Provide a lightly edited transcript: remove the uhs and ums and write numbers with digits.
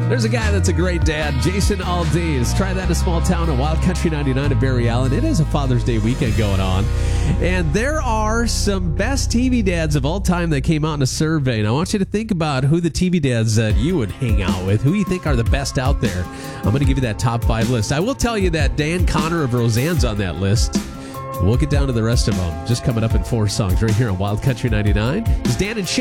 There's a guy that's a great dad, Jason Aldean. Let's try that in a small town in Wild Country 99 in Barry Allen. It is a Father's Day weekend going on. And there are some best TV dads of all time that came out in a survey. And I want you to think about who the TV dads that you would hang out with, who you think are the best out there. I'm going to give you that top 5 list. I will tell you that Dan Connor of Roseanne's on that list. We'll get down to the rest of them just coming up in 4 songs right here on Wild Country 99. It's Dan and Shay.